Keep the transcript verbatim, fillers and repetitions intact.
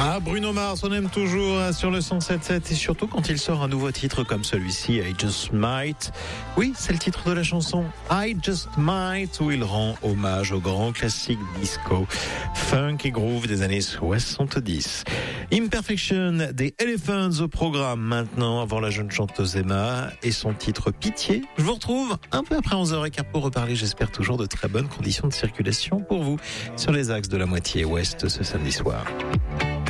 Ah, Bruno Mars, on aime toujours hein, sur le cent sept sept et surtout quand il sort un nouveau titre comme celui-ci, I Just Might. Oui, c'est le titre de la chanson I Just Might où il rend hommage au grand classique disco, funk et groove des années soixante-dix. Imperfection des Elephants au programme maintenant avant la jeune chanteuse Emma et son titre Pitié. Je vous retrouve un peu après onze heures quinze pour reparler, j'espère toujours de très bonnes conditions de circulation pour vous sur les axes de la moitié ouest ce samedi soir.